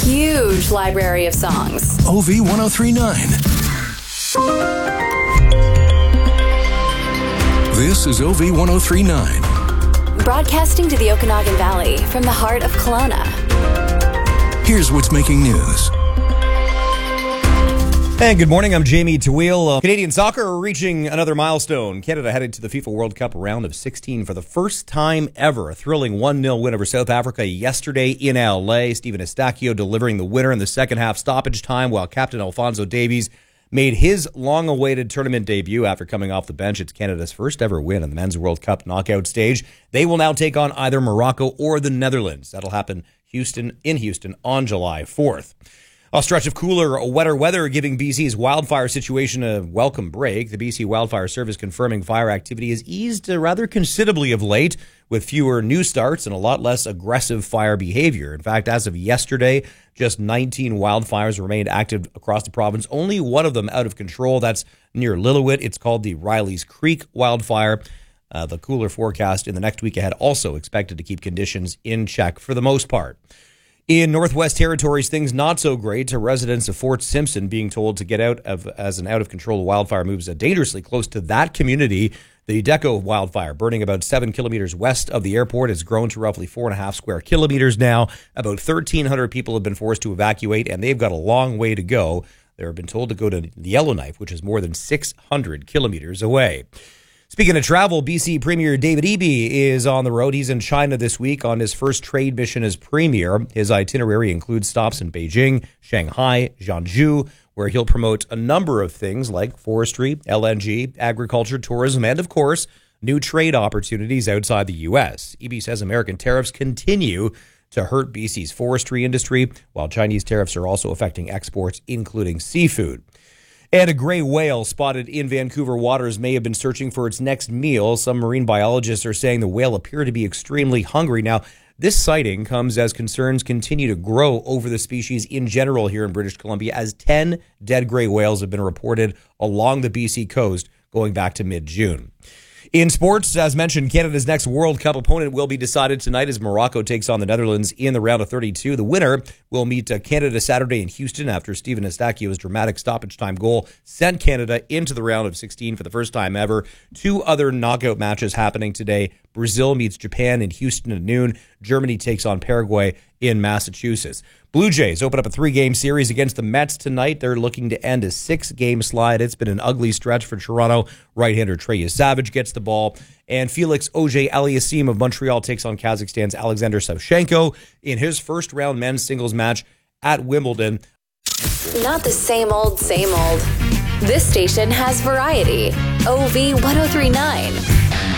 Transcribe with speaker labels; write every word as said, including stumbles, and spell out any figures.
Speaker 1: huge library of songs.
Speaker 2: O V ten thirty-nine. This is O V ten thirty-nine.
Speaker 1: Broadcasting to the Okanagan Valley from the heart of Kelowna.
Speaker 2: Here's what's making news.
Speaker 3: And good morning, I'm Jamie Tawil. Uh, Canadian soccer are reaching another milestone. Canada headed to the FIFA World Cup round of sixteen for the first time ever. A thrilling one nil win over South Africa yesterday in L A. Stephen Eustáquio delivering the winner in the second half stoppage time, while Captain Alphonso Davies made his long-awaited tournament debut after coming off the bench. It's Canada's first ever win in the Men's World Cup knockout stage. They will now take on either Morocco or the Netherlands. That'll happen Houston in Houston on July fourth. A stretch of cooler, wetter weather giving B C's wildfire situation a welcome break. The B C Wildfire Service confirming fire activity has eased rather considerably of late, with fewer new starts and a lot less aggressive fire behavior. In fact, as of yesterday, just nineteen wildfires remained active across the province, only one of them out of control. That's near Lillooet. It's called the Riley's Creek wildfire. Uh, the cooler forecast in the next week ahead also expected to keep conditions in check for the most part. In Northwest Territories, things not so great to residents of Fort Simpson being told to get out of as an out-of-control wildfire moves dangerously close to that community. The Deco wildfire, burning about seven kilometers west of the airport, has grown to roughly four and a half square kilometers now. About thirteen hundred people have been forced to evacuate, and they've got a long way to go. They've been told to go to Yellowknife, which is more than six hundred kilometers away. Speaking of travel, B C Premier David Eby is on the road. He's in China this week on his first trade mission as Premier. His itinerary includes stops in Beijing, Shanghai, Zhangzhou, where he'll promote a number of things like forestry, L N G, agriculture, tourism, and, of course, new trade opportunities outside the U S. Eby says American tariffs continue to hurt B C's forestry industry, while Chinese tariffs are also affecting exports, including seafood. And a gray whale spotted in Vancouver waters may have been searching for its next meal. Some marine biologists are saying the whale appeared to be extremely hungry. Now, this sighting comes as concerns continue to grow over the species in general here in British Columbia, as ten dead gray whales have been reported along the B C coast going back to mid-June. In sports, as mentioned, Canada's next World Cup opponent will be decided tonight as Morocco takes on the Netherlands in the round of thirty-two. The winner will meet Canada Saturday in Houston after Stephen Eustáquio's dramatic stoppage time goal sent Canada into the round of sixteen for the first time ever. Two other knockout matches happening today. Brazil meets Japan in Houston at noon. Germany takes on Paraguay in Massachusetts. Blue Jays open up a three-game series against the Mets tonight. They're looking to end a six-game slide. It's been an ugly stretch for Toronto. Right-hander Trey Savage gets the ball. And Felix Auger-Aliassime of Montreal takes on Kazakhstan's Alexander Savchenko in his first-round men's singles match at Wimbledon.
Speaker 1: Not the same old, same old. This station has variety. O V ten thirty-nine.